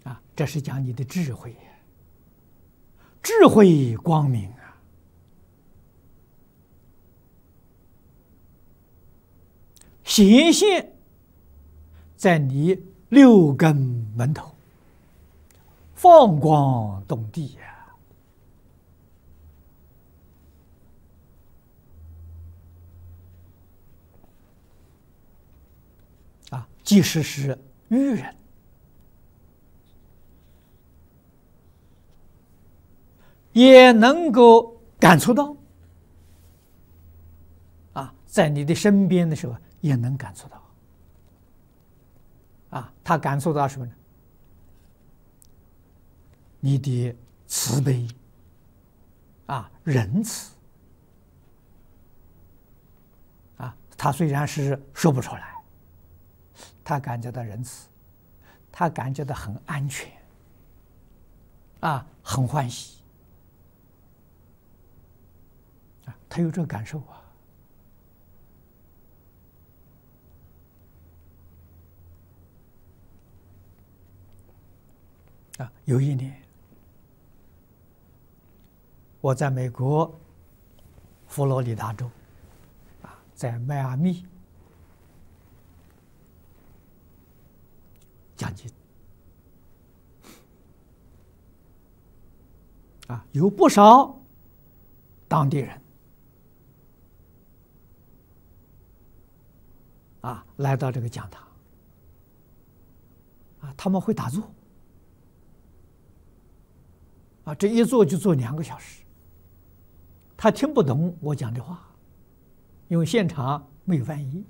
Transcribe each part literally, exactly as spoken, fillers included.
啊，这是讲你的智慧，智慧光明啊，显现在你六根门头，放光动地呀。啊，即使是愚人，也能够感触到。啊，在你的身边的时候，也能感触到。啊，他感受到什么呢？你的慈悲，啊，仁慈。啊，他虽然是说不出来。他感觉到仁慈，他感觉到很安全，啊，很欢喜，啊，他有这个感受啊。啊，有一年，我在美国佛罗里达州，啊，在迈阿密。讲经啊，有不少当地人啊来到这个讲堂啊，他们会打坐啊，这一坐就坐两个小时。他听不懂我讲的话，因为现场没有翻译。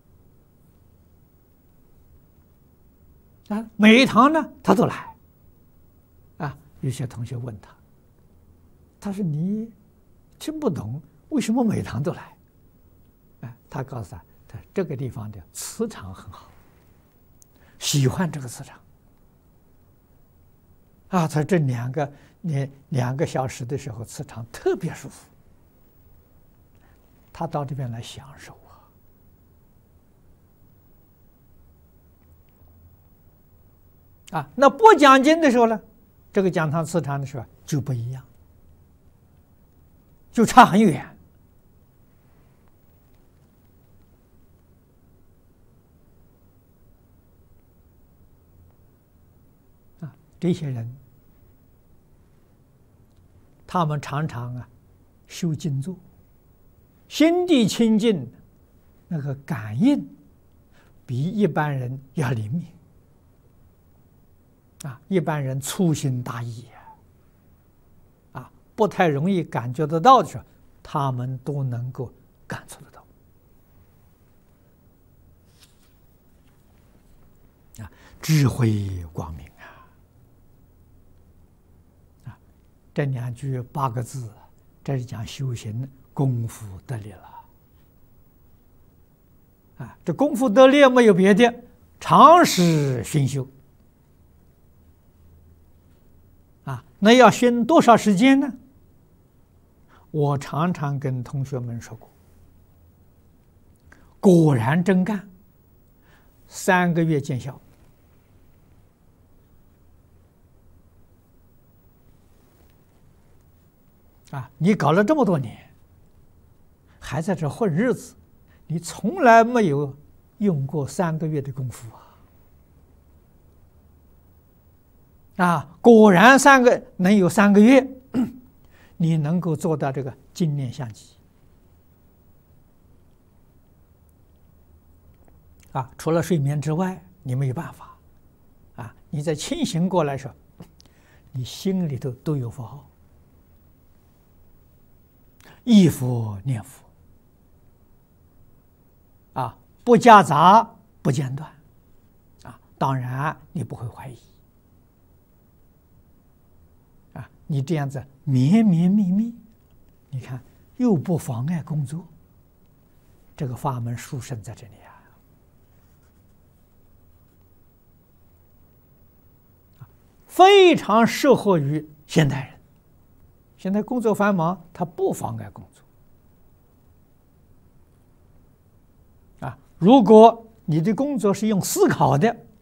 啊，每一堂呢，他都来。啊，有些同学问他，他说：“你听不懂，为什么每堂都来？”啊，他告诉他，他这个地方的磁场很好，喜欢这个磁场。啊，他这两个两两个小时的时候，磁场特别舒服，他到这边来享受。啊，那播讲经的时候呢，这个讲堂磁场的时候就不一样，就差很远。啊，这些人，他们常常啊修静坐，心地清净，那个感应比一般人要灵敏。啊，一般人粗心大意啊，不太容易感觉得到的时候，他们都能够感触得到。啊，智慧光明啊！啊，这两句八个字，这是讲修行功夫得力了。啊，这功夫得力没有别的，常识熏修。啊，那要熏多少时间呢？我常常跟同学们说过，果然真干，三个月见效。啊，你搞了这么多年，还在这混日子，你从来没有用过三个月的功夫啊！啊，果然三个能有三个月，你能够做到这个精练相继。啊，除了睡眠之外，你没有办法。啊，你在清醒过来的时候，你心里头都有佛号，忆佛念佛。啊，不夹杂，不间断。啊，当然你不会怀疑。你这样子绵绵密密，你看又不妨碍工作，这个法门殊胜在这里啊，非常适合于现代人。现在工作繁忙，它不妨碍工作啊。如果你的工作是用思考的，